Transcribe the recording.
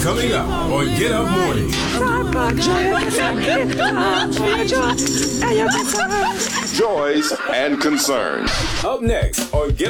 Coming up on Get Up Morning. Joys and concerns. Up next on Get